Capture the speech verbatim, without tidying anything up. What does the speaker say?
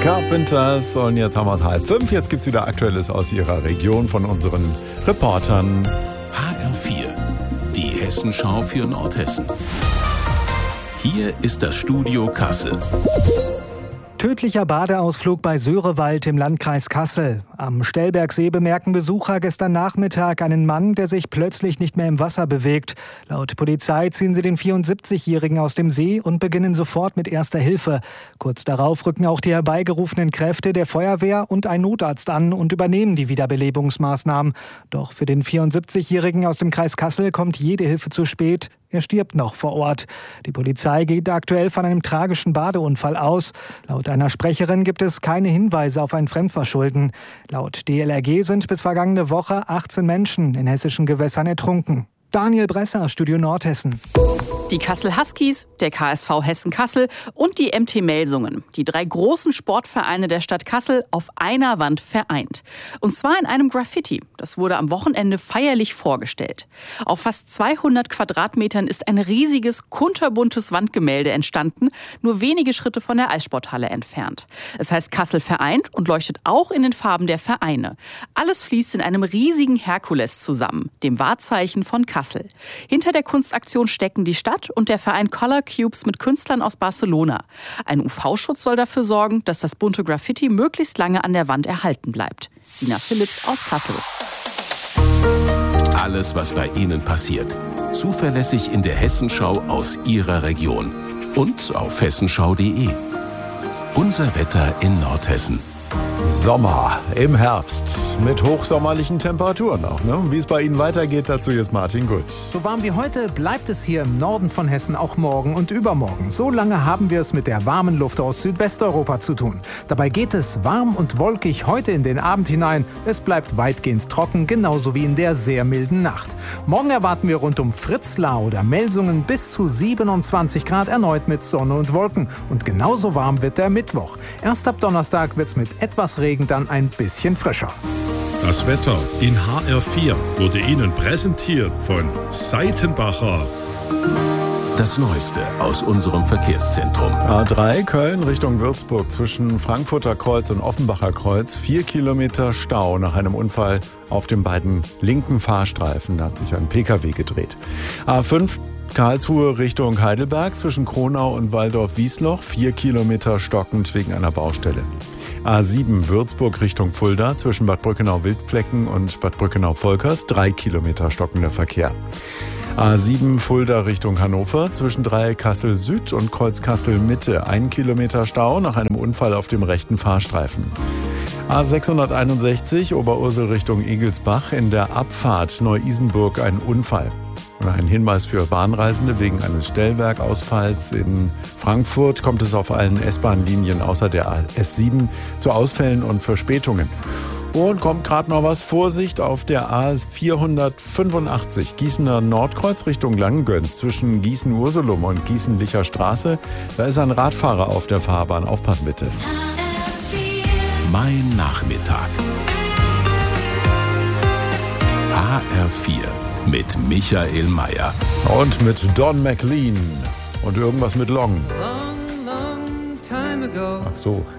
Carpenters. Und jetzt haben wir es halb fünf. Jetzt gibt es wieder Aktuelles aus Ihrer Region von unseren Reportern. H R vier, die Hessenschau für Nordhessen. Hier ist das Studio Kassel. Tödlicher Badeausflug bei Sörewald im Landkreis Kassel. Am Stellbergsee bemerken Besucher gestern Nachmittag einen Mann, der sich plötzlich nicht mehr im Wasser bewegt. Laut Polizei ziehen sie den vierundsiebzigjährigen aus dem See und beginnen sofort mit erster Hilfe. Kurz darauf rücken auch die herbeigerufenen Kräfte der Feuerwehr und ein Notarzt an und übernehmen die Wiederbelebungsmaßnahmen. Doch für den vierundsiebzigjährigen aus dem Kreis Kassel kommt jede Hilfe zu spät. Er stirbt noch vor Ort. Die Polizei geht aktuell von einem tragischen Badeunfall aus. Laut einer Sprecherin gibt es keine Hinweise auf ein Fremdverschulden. Laut D L R G sind bis vergangene Woche achtzehn Menschen in hessischen Gewässern ertrunken. Daniel Bresser, Studio Nordhessen. Die Kassel Huskies, der K S V Hessen-Kassel und die M T Melsungen. Die drei großen Sportvereine der Stadt Kassel auf einer Wand vereint. Und zwar in einem Graffiti. Das wurde am Wochenende feierlich vorgestellt. Auf fast zweihundert Quadratmetern ist ein riesiges, kunterbuntes Wandgemälde entstanden, nur wenige Schritte von der Eissporthalle entfernt. Es heißt Kassel vereint und leuchtet auch in den Farben der Vereine. Alles fließt in einem riesigen Herkules zusammen, dem Wahrzeichen von Kassel. Hinter der Kunstaktion stecken die Stadt und der Verein Color Cubes mit Künstlern aus Barcelona. Ein U V-Schutz soll dafür sorgen, dass das bunte Graffiti möglichst lange an der Wand erhalten bleibt. Sina Philipps aus Kassel. Alles, was bei Ihnen passiert. Zuverlässig in der Hessenschau aus Ihrer Region. Und auf hessenschau punkt de. Unser Wetter in Nordhessen. Sommer im Herbst mit hochsommerlichen Temperaturen auch. Ne? Wie es bei Ihnen weitergeht, dazu jetzt Martin Gut. So warm wie heute bleibt es hier im Norden von Hessen auch morgen und übermorgen. So lange haben wir es mit der warmen Luft aus Südwesteuropa zu tun. Dabei geht es warm und wolkig heute in den Abend hinein. Es bleibt weitgehend trocken, genauso wie in der sehr milden Nacht. Morgen erwarten wir rund um Fritzlar oder Melsungen bis zu siebenundzwanzig Grad erneut mit Sonne und Wolken. Und genauso warm wird der Mittwoch. Erst ab Donnerstag wird es mit etwas Regen dann ein bisschen frischer. Das Wetter in H R vier wurde Ihnen präsentiert von Seitenbacher. Das Neueste aus unserem Verkehrszentrum. A drei Köln Richtung Würzburg zwischen Frankfurter Kreuz und Offenbacher Kreuz. Vier Kilometer Stau nach einem Unfall auf den beiden linken Fahrstreifen. Da hat sich ein Pkw gedreht. A fünf Karlsruhe Richtung Heidelberg zwischen Kronau und Waldorf-Wiesloch. Vier Kilometer stockend wegen einer Baustelle. A sieben Würzburg Richtung Fulda zwischen Bad Brückenau-Wildflecken und Bad Brückenau-Volkers. Drei Kilometer stockender Verkehr. A sieben Fulda Richtung Hannover zwischen Dreieck Kassel Süd und Kreuz Kassel Mitte. Ein Kilometer Stau nach einem Unfall auf dem rechten Fahrstreifen. A sechshunderteinundsechzig Oberursel Richtung Egelsbach in der Abfahrt Neu-Isenburg ein Unfall. Und ein Hinweis für Bahnreisende: wegen eines Stellwerkausfalls in Frankfurt kommt es auf allen S-Bahn-Linien außer der A S sieben zu Ausfällen und Verspätungen. Und kommt gerade noch was: Vorsicht auf der A vierhundertfünfundachtzig Gießener Nordkreuz Richtung Langgöns zwischen Gießen-Ursulum und Gießen-Licher Straße. Da ist ein Radfahrer auf der Fahrbahn. Aufpassen bitte. Mein Nachmittag. H R vier mit Michael Mayer. Und mit Don McLean. Und irgendwas mit Long. Long, long time ago. Ach so.